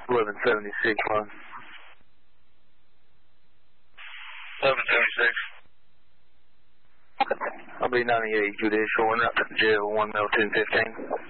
1176, run. 1176. I'll be 98, judicial, one up to jail, 1 mil 1015.